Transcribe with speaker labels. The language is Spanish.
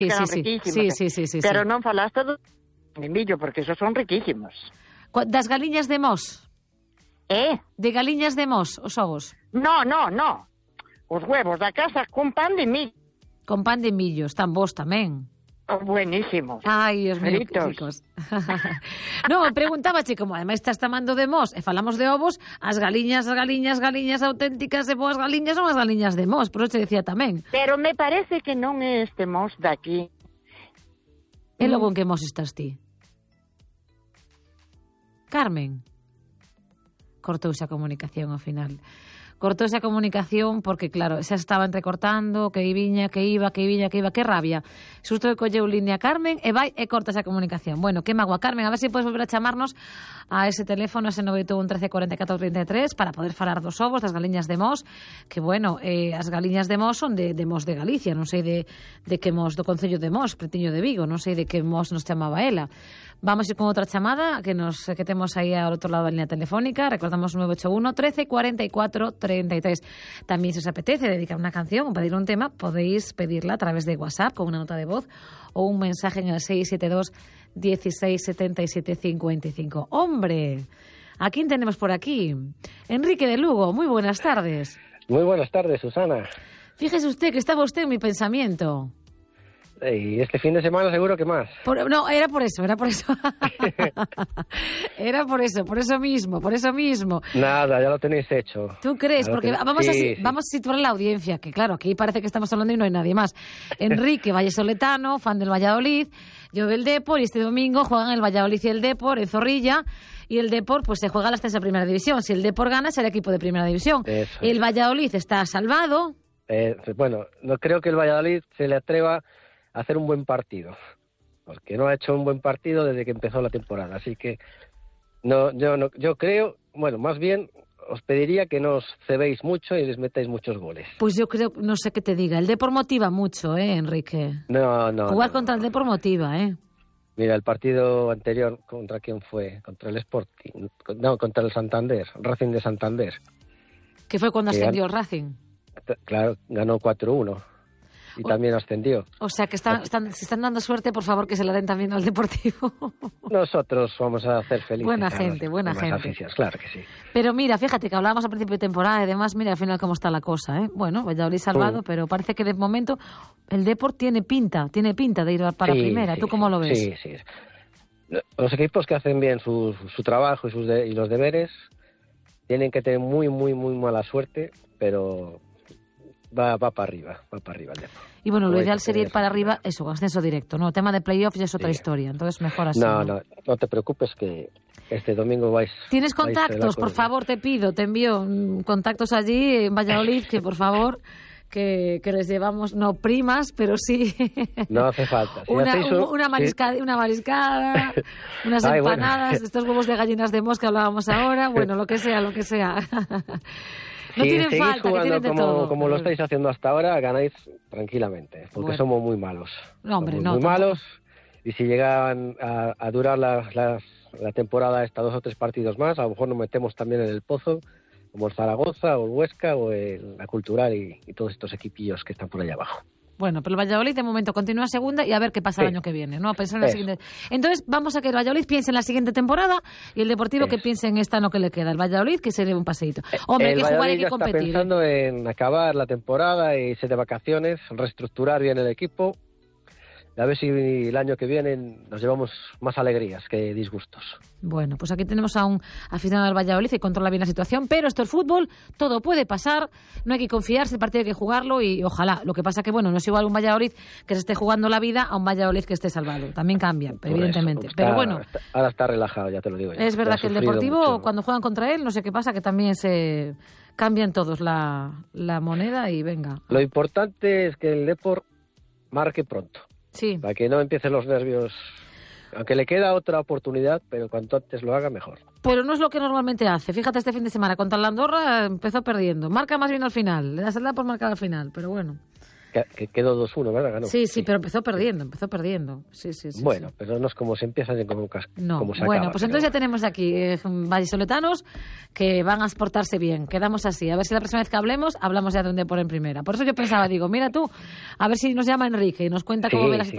Speaker 1: que eran
Speaker 2: sí.
Speaker 1: riquísimos.
Speaker 2: Sí.
Speaker 1: Pero non falaste do pan de millo, porque esos son riquísimos.
Speaker 2: Das galiñas de Mos? De galiñas de Mos, os ovos?
Speaker 1: No. Os huevos da casa con pan de millo.
Speaker 2: Con pan de millo, están vos tamén.
Speaker 1: Buenísimos.
Speaker 2: Ai, Dios mío, que ricos. Non, preguntábache, como ademais estás tamando de Mos e falamos de ovos, as galiñas auténticas e boas galiñas son as galiñas de Mos, por eso te decía tamén.
Speaker 1: Pero me parece que non é este Mos daqui.
Speaker 2: E logo en que Mos estás ti? Carmen. Cortouse a comunicación ao final. Cortouse a comunicación porque, claro, xa estaba entrecortando, que iba, que rabia. Xusto que colleu línea Carmen e vai e cortas a comunicación. Bueno, que magua, Carmen, a ver se podes volver a chamarnos a ese teléfono, ese 91 13 44 33, para poder falar dos ovos, das galiñas de Mos, que, bueno, as galiñas de Mos son de Mos de Galicia, non sei de que Mos do Concello de Mos, pretiño de Vigo, non sei de que Mos nos chamaba ela. Vamos ir con outra chamada que temos aí ao outro lado da línea telefónica. Recordamos 981 13 44 33. También, si os apetece dedicar una canción o pedir un tema, podéis pedirla a través de WhatsApp con una nota de voz o un mensaje en el 672 16 77 55. ¡Hombre! ¿A quién tenemos por aquí? Enrique de Lugo, muy buenas tardes.
Speaker 3: Muy buenas tardes, Susana.
Speaker 2: Fíjese usted que estaba usted en mi pensamiento.
Speaker 3: Y este fin de semana seguro que más.
Speaker 2: No, era por eso. Era por eso mismo.
Speaker 3: Nada, ya lo tenéis hecho.
Speaker 2: ¿Tú crees? Porque vamos a situar a la audiencia, que claro, aquí parece que estamos hablando y no hay nadie más. Enrique, vallesoletano, fan del Valladolid, yo del Depor, y este domingo juegan el Valladolid y el Depor en Zorrilla, y el Depor pues se juega al ascenso a Primera División. Si el Depor gana, será equipo de Primera División.
Speaker 3: Eso.
Speaker 2: El Valladolid está salvado.
Speaker 3: Bueno, no creo que el Valladolid se le atreva hacer un buen partido, porque no ha hecho un buen partido desde que empezó la temporada, así que yo creo, bueno, más bien os pediría que no os cebéis mucho y les metáis muchos goles.
Speaker 2: Pues yo creo, no sé qué te diga, el Depor motiva mucho, Enrique.
Speaker 3: No.
Speaker 2: Jugar contra el Depor motiva,
Speaker 3: Mira, el partido anterior, ¿contra quién fue? Contra el Sporting, no, contra el Santander, Racing de Santander.
Speaker 2: Que fue cuando ascendió el Racing.
Speaker 3: Claro, ganó 4-1. Y también ascendió.
Speaker 2: O sea, que se están dando suerte, por favor, que se la den también al Deportivo.
Speaker 3: Nosotros vamos a hacer felices.
Speaker 2: Buena gente.
Speaker 3: Aficionados, claro que sí.
Speaker 2: Pero mira, fíjate que hablábamos a principio de temporada y demás, mira al final cómo está la cosa, Bueno, Valladolid salvado, pero parece que de momento el Depor tiene pinta de ir para primera. ¿Tú cómo lo ves?
Speaker 3: Sí. Los equipos que hacen bien su trabajo y los deberes tienen que tener muy mala suerte, pero va para arriba el Depor.
Speaker 2: Y bueno, lo ideal sería ir para arriba, eso, ascenso directo, ¿no? El tema de playoffs ya es otra historia, entonces mejor así.
Speaker 3: No te preocupes que este domingo vais...
Speaker 2: ¿Tienes contactos? Por favor, te envío contactos allí en Valladolid, que por favor, que les llevamos, no primas, pero sí...
Speaker 3: No hace falta. Si
Speaker 2: una mariscada, unas empanadas, estos huevos de gallinas de Mos que hablábamos ahora, bueno, lo que sea. No tienen falta,
Speaker 3: jugando
Speaker 2: que tienen de todo.
Speaker 3: Como lo estáis haciendo hasta ahora, ganáis tranquilamente, porque somos muy malos.
Speaker 2: Muy
Speaker 3: malos, y si llegan a durar la temporada esta 2 o 3 partidos más, a lo mejor nos metemos también en el pozo, como el Zaragoza o el Huesca o la Cultural y todos estos equipillos que están por allá abajo.
Speaker 2: Bueno, pero el Valladolid de momento continúa segunda y a ver qué pasa el año que viene, ¿no? A pensar en la siguiente. Entonces, vamos a que el Valladolid piense en la siguiente temporada y el Deportivo que piense en esta, no que le queda. El Valladolid que se lleve un paseíto. Hombre, hay que jugar, hay que competir.
Speaker 3: Está pensando en acabar la temporada y irse de vacaciones, reestructurar bien el equipo. A ver si el año que viene nos llevamos más alegrías que disgustos.
Speaker 2: Bueno, pues aquí tenemos a un aficionado del Valladolid que controla bien la situación, pero esto es fútbol, todo puede pasar, no hay que confiarse, el partido hay que jugarlo y ojalá. Lo que pasa que, bueno, no es igual un Valladolid que se esté jugando la vida a un Valladolid que esté salvado. También cambian, evidentemente. Pero bueno,
Speaker 3: ahora está relajado, ya te lo digo.
Speaker 2: Es verdad que el Deportivo, cuando juegan contra él, no sé qué pasa, que también se cambian todos la moneda y venga.
Speaker 3: Lo importante es que el Depor marque pronto.
Speaker 2: Sí.
Speaker 3: Para que no empiecen los nervios, aunque le queda otra oportunidad, pero cuanto antes lo haga, mejor.
Speaker 2: Pero no es lo que normalmente hace. Fíjate, este fin de semana contra la Andorra empezó perdiendo. Marca más bien al final, le da por marcar al final, pero bueno.
Speaker 3: que quedó 2-1, ¿verdad? Ganó.
Speaker 2: Sí, pero empezó perdiendo. Sí.
Speaker 3: Bueno,
Speaker 2: sí.
Speaker 3: pero no es como se empieza, ni como se
Speaker 2: bueno,
Speaker 3: acaba,
Speaker 2: pues entonces ya tenemos aquí vallisoletanos que van a exportarse bien. Quedamos así. A ver si la próxima vez que hablamos ya de un Depor en primera. Por eso yo pensaba, digo, mira tú, a ver si nos llama Enrique y nos cuenta cómo ve la situación.